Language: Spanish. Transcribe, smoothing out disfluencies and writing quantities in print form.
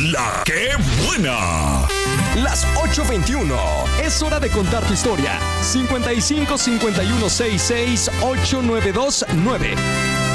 La que buena. Las 8:21. Es hora de contar tu historia. 55 51 66 8929.